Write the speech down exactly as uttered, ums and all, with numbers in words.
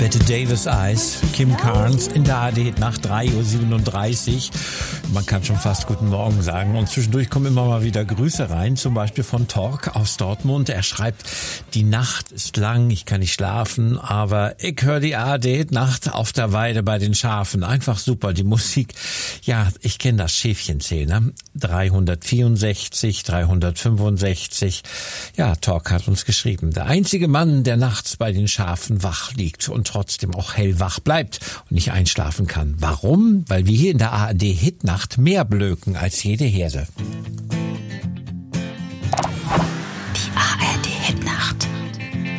Bette Davis Eyes, Kim Carnes in der A D nach drei Uhr siebenunddreißig. Man kann schon fast guten Morgen sagen. Und zwischendurch kommen immer mal wieder Grüße rein, zum Beispiel von Tork aus Dortmund. Er schreibt, die Nacht ist lang, ich kann nicht schlafen, aber ich höre die A D Nacht auf der Weide bei den Schafen. Einfach super, die Musik. Ja, ich kenne das Schäfchenzähler. dreihundertvierundsechzig, dreihundertfünfundsechzig. Ja, Tork hat uns geschrieben. Der einzige Mann, der nachts bei den Schafen wach liegt und trotzdem auch hellwach bleibt und nicht einschlafen kann. Warum? Weil wir hier in der A R D Hitnacht mehr blöken als jede Herde.